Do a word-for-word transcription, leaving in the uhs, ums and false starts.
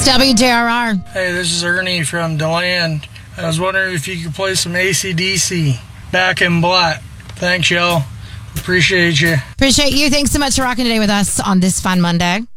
It's W J R R. Hey, this is Ernie from DeLand. I was wondering if you could play some A C D C, Back in Black. Thanks, y'all. Appreciate you. Appreciate you. Thanks so much for rocking today with us on this fun Monday.